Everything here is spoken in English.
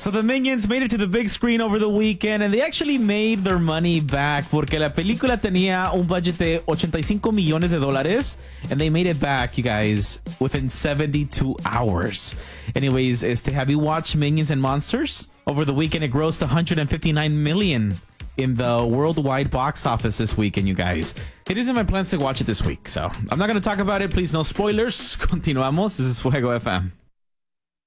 So the Minions made it to the big screen over the weekend and they actually made their money back porque la película tenía un budget de $85 millones and they made it back, you guys, within 72 hours. Anyways, have you watched Minions and Monsters? Over the weekend, it grossed $159 million in the worldwide box office this weekend, you guys. It is in my plans to watch it this week, so I'm not going to talk about it. Please, no spoilers. Continuamos. This is Fuego FM.